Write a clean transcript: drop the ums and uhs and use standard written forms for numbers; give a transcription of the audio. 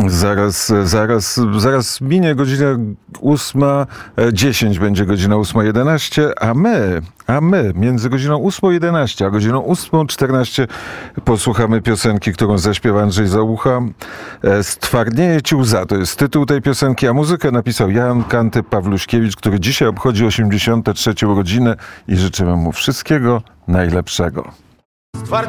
Zaraz minie godzina 8:10, będzie godzina 8:11, a my między godziną 8:11 a godziną 8:14 posłuchamy piosenki, którą zaśpiewa Andrzej Załucha. Stwardnieje ci łza, to jest tytuł tej piosenki, a muzykę napisał Jan Kanty-Pawluśkiewicz, który dzisiaj obchodzi 83. urodziny i życzymy mu wszystkiego najlepszego.